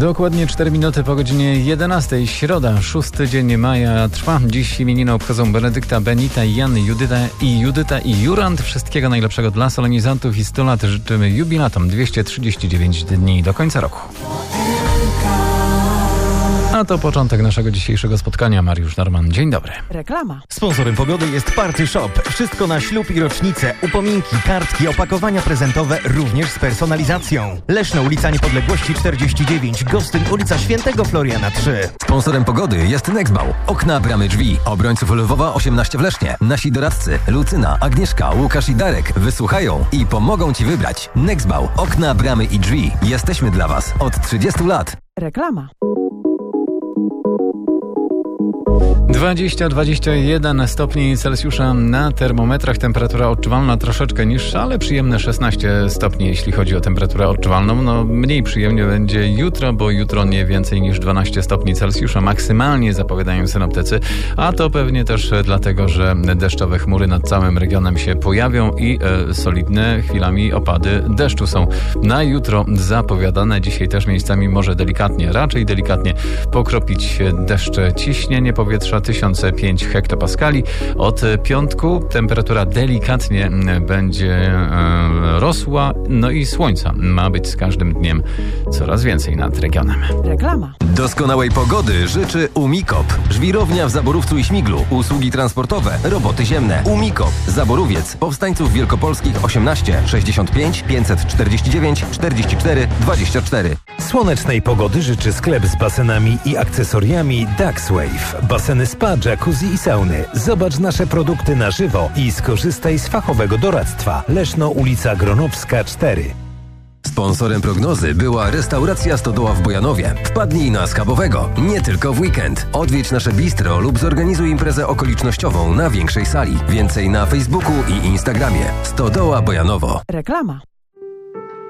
Dokładnie 4 minuty po godzinie 11. Środa, 6 dzień maja trwa. Dziś imieniny obchodzą Benedykta, Benita, Jan, Judyta i Jurand. Wszystkiego najlepszego dla solenizantów i 100 lat życzymy jubilatom. 239 dni do końca roku. A to początek naszego dzisiejszego spotkania. Mariusz Norman, dzień dobry. Reklama. Sponsorem pogody jest Party Shop. Wszystko na ślub i rocznicę. Upominki, kartki, opakowania prezentowe, również z personalizacją. Leszno, ulica Niepodległości 49. Gostyn, ulica Świętego Floriana 3. Sponsorem pogody jest Nexbau. Okna, bramy, drzwi. Obrońców Lwowa 18 w Lesznie. Nasi doradcy Lucyna, Agnieszka, Łukasz i Darek wysłuchają i pomogą Ci wybrać. Nexbau. Okna, bramy i drzwi. Jesteśmy dla Was od 30 lat. Reklama. 20-21 stopni Celsjusza na termometrach. Temperatura odczuwalna troszeczkę niższa, ale przyjemne 16 stopni, jeśli chodzi o temperaturę odczuwalną. No mniej przyjemnie będzie jutro, bo jutro nie więcej niż 12 stopni Celsjusza maksymalnie zapowiadają synoptycy, a to pewnie też dlatego, że deszczowe chmury nad całym regionem się pojawią i solidne chwilami opady deszczu są na jutro zapowiadane. Dzisiaj też miejscami może raczej delikatnie pokropić deszcze. Ciśnienie powietrza 1005 hektopaskali. Od piątku temperatura delikatnie będzie rosła, no i słońca ma być z każdym dniem coraz więcej nad regionem. Reklama. Doskonałej pogody życzy Umikop. Żwirownia w Zaborówcu i Śmiglu. Usługi transportowe, roboty ziemne. Umikop. Zaborowiec. Powstańców Wielkopolskich 18 65 549 44 24. Słonecznej pogody życzy sklep z basenami i akcesoriami Duckswave. Baseny spa, jacuzzi i sauny. Zobacz nasze produkty na żywo i skorzystaj z fachowego doradztwa. Leszno, ulica Gronowska 4. Sponsorem prognozy była restauracja Stodoła w Bojanowie. Wpadnij na schabowego, nie tylko w weekend. Odwiedź nasze bistro lub zorganizuj imprezę okolicznościową na większej sali. Więcej na Facebooku i Instagramie. Stodoła Bojanowo. Reklama.